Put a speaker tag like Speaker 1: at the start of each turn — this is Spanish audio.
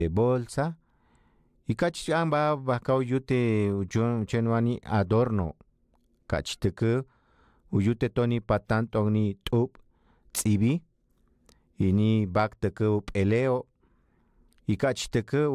Speaker 1: bolsa y kach amba baka uyute uchun chenwani adorno kach teke uyute toni patan toni tup tsibi ini bak teke peleo y kach teke